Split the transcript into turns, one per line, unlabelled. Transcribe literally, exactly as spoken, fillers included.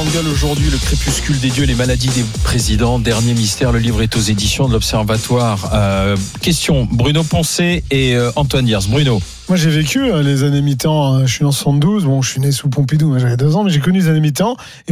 grande gueule aujourd'hui, le crépuscule des dieux, les maladies des présidents, dernier mystère. Le livre est aux éditions de l'Observatoire. Euh, question, Bruno Poncet et euh, Antoine Diers. Bruno.
Moi, j'ai vécu euh, les années mi-temps. Je suis en soixante-douze. Bon, je suis né sous Pompidou, mais j'avais deux ans, mais j'ai connu les années mi-temps.